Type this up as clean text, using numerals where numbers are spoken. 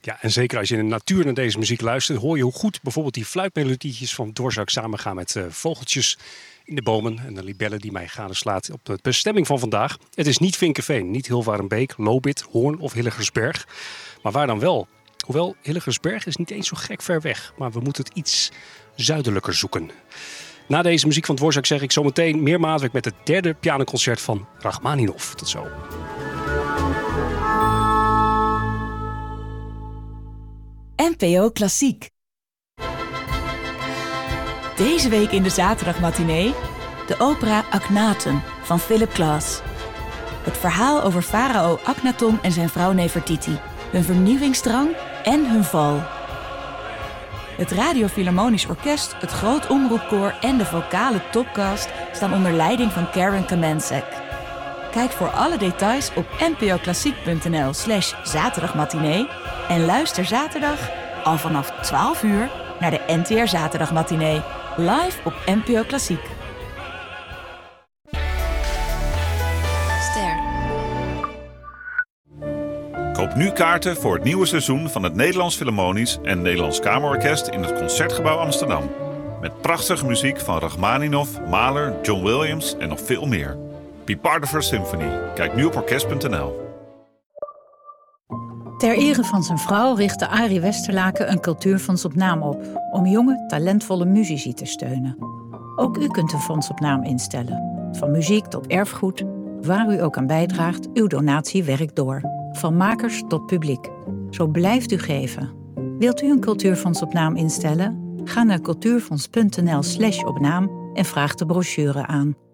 Ja, en zeker als je in de natuur naar deze muziek luistert, hoor je hoe goed bijvoorbeeld die fluitmelodietjes van Dvorak samengaan met vogeltjes in de bomen en de libellen die mij gadeslaat op de bestemming van vandaag. Het is niet Vinkeveen, niet Hilvarenbeek, Lobith, Hoorn of Hillegersberg. Maar waar dan wel? Hoewel, Hillegersberg is niet eens zo gek ver weg, maar we moeten het iets zuidelijker zoeken. Na deze muziek van Dvorak zeg ik zometeen meer maatwerk met het derde pianoconcert van Rachmaninov. Tot zo. NPO Klassiek. Deze week in de zaterdagmatinee de opera Akhenaten van Philip Glass. Het verhaal over farao Akhenaton en zijn vrouw Nefertiti, hun vernieuwingsdrang en hun val. Het Radio Philharmonisch Orkest, het Groot Omroepkoor en de vocale topcast staan onder leiding van Karen Kamencek. Kijk voor alle details op npoklassiek.nl/zaterdagmatinee en luister zaterdag al vanaf 12 uur naar de NTR Zaterdagmatinee, live op NPO Klassiek. Ster. Koop nu kaarten voor het nieuwe seizoen van het Nederlands Philharmonisch en Nederlands Kamerorkest in het Concertgebouw Amsterdam. Met prachtige muziek van Rachmaninov, Mahler, John Williams en nog veel meer. Be part of our symphony. Kijk nu op orkest.nl. Ter ere van zijn vrouw richtte Arie Westerlaken een cultuurfonds op naam op om jonge, talentvolle muzici te steunen. Ook u kunt een fonds op naam instellen. Van muziek tot erfgoed, waar u ook aan bijdraagt, uw donatie werkt door. Van makers tot publiek. Zo blijft u geven. Wilt u een cultuurfonds op naam instellen? Ga naar cultuurfonds.nl/opnaam en vraag de brochure aan.